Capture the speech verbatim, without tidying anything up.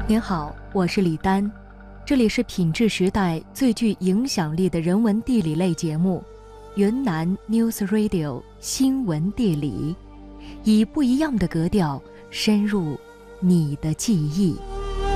您好，我是李丹，这里是品质时代最具影响力的人文地理类节目《云南 News Radio 新闻地理》，以不一样的格调深入你的记忆。